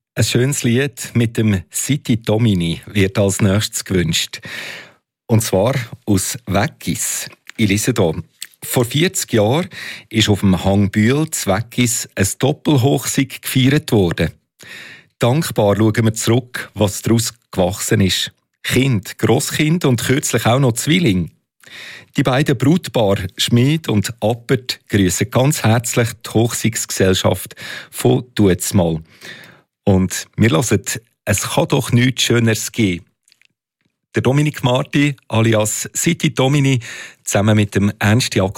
Ein schönes Lied mit dem City Domini wird als nächstes gewünscht. Und zwar aus Weggis. Ich lese hier. Vor 40 Jahren ist auf dem Hang Bühl zu Weggis ein Doppelhochsieg gefeiert worden. Dankbar schauen wir zurück, was daraus gewachsen ist. Kind, Grosskind und kürzlich auch noch Zwilling. Die beiden Brutpaare Schmid und Appert grüßen ganz herzlich die Hochsiegsgesellschaft von Duetzmal. Und wir hören, es kann doch nichts Schöneres geben. Der Dominik Marti alias City Domini zusammen mit dem Ernst Jakob